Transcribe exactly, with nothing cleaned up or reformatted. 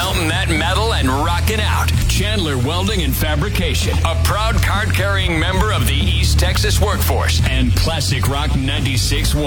Melting that metal and rocking out. Chandler Welding and Fabrication, a proud card-carrying member of the East Texas workforce, and Classic Rock ninety-six point one.